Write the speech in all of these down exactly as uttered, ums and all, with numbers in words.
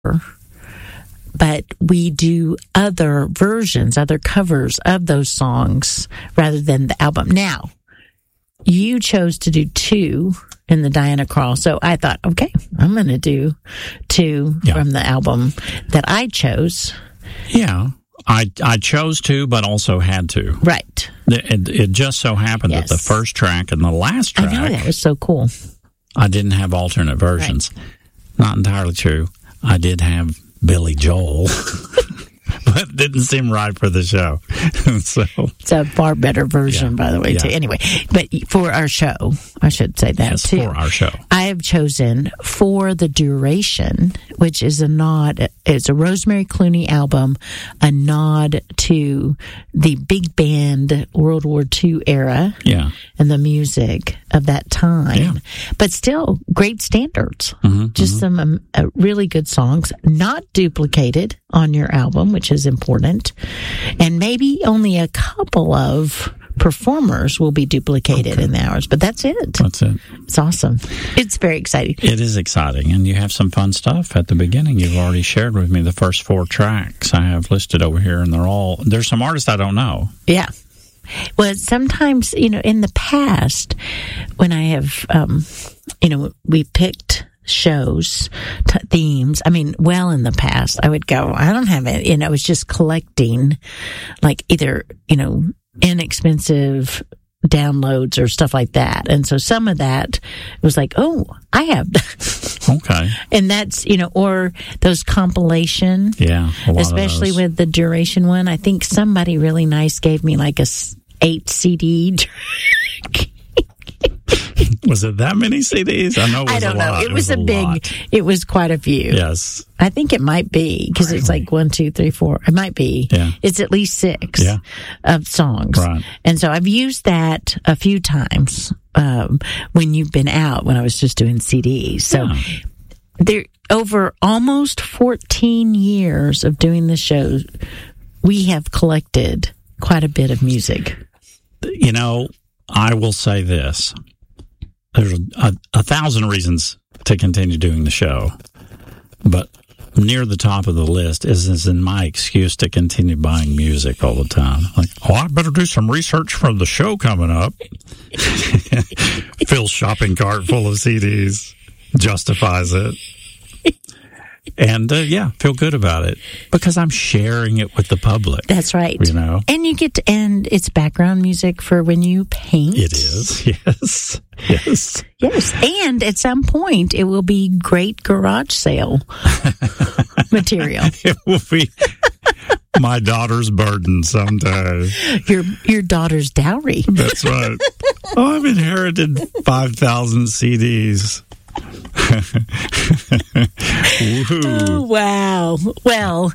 but we do other versions, other covers of those songs rather than the album. Now, you chose to do two in the Diana Krall, so I thought, okay, I'm going to do two yeah. from the album that I chose. Yeah, I I chose to, but also had to. Right. It, it just so happened yes. that the first track and the last track, I know, that was so cool. I didn't have alternate versions. Right. Not entirely true. I did have Billy Joel, but it didn't seem right for the show. so It's a far better version, yeah, by the way, yeah. too. Anyway, but for our show, I should say that, yes, too. for our show. I have chosen For the Duration, which is a nod, it's a Rosemary Clooney album, a nod to the big band World War Two era yeah. and the music of that time. Yeah. But still, great standards. Mm-hmm, Just mm-hmm. some um, uh, really good songs, not duplicated on your album, which is important. And maybe only a couple of performers will be duplicated okay. in the hours, but that's it. That's it. It's awesome. It's very exciting. It is exciting, and you have some fun stuff at the beginning. You've already shared with me the first four tracks I have listed over here, and they're all, there's some artists I don't know. Yeah. Well, sometimes, you know, in the past, when I have, um, you know, we picked shows, t- themes, I mean, well, in the past, I would go, I don't have it, you know, I was just collecting, like, either, you know, inexpensive downloads or stuff like that. And so some of that was like, oh, I have okay. And that's, you know, or those compilation. Yeah. Especially with the Duration one. I think somebody really nice gave me like a eight C D. Was it that many C Ds? I know it was I don't a know. lot. It, it was, was a, a big, lot. It was quite a few. Yes. I think it might be because really? It's like one, two, three, four. It might be. Yeah. It's at least six yeah. of songs. Right. And so I've used that a few times um, when you've been out, when I was just doing C Ds. So yeah. there, over almost fourteen years of doing this show, we have collected quite a bit of music. You know, I will say this. There's a, a, a thousand reasons to continue doing the show, but near the top of the list is, is in my excuse to continue buying music all the time. Like, oh, I better do some research for the show coming up. Phil's shopping cart full of C Ds justifies it. And, uh, yeah, feel good about it because I'm sharing it with the public. That's right. You know? And you get to, and it's background music for when you paint. It is, yes. Yes. Yes. And at some point, it will be great garage sale material. It will be my daughter's burden someday. Your your daughter's dowry. That's right. Oh, I've inherited five thousand C Ds. Oh, wow. Well,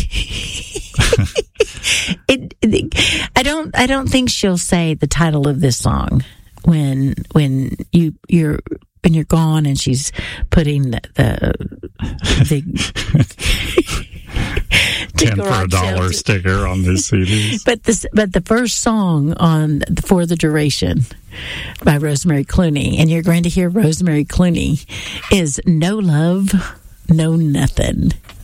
it, it, I don't. I don't think she'll say the title of this song when when you you're when you're gone and she's putting the, the big ten for a dollar sticker on these C Ds. But this, but the first song on For the Duration by Rosemary Clooney, and you're going to hear Rosemary Clooney, is No Love, No Nothing.